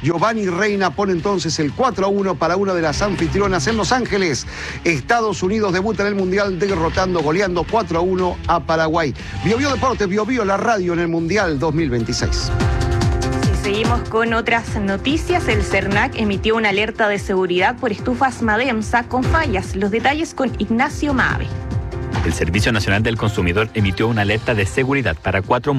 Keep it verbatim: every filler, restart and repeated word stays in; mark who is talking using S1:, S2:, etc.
S1: Giovanni Reina pone entonces el cuatro a uno para una de las anfitrionas en Los Ángeles. Estados Unidos debuta en el Mundial derrotando, goleando cuatro a uno a Paraguay. Bio Bio Deportes, Bio Bio la radio en el Mundial dos mil veintiséis.
S2: Seguimos con otras noticias. El CERNAC emitió una alerta de seguridad por estufas Mademsa con fallas. Los detalles con Ignacio Mabe.
S3: El Servicio Nacional del Consumidor emitió una alerta de seguridad para cuatro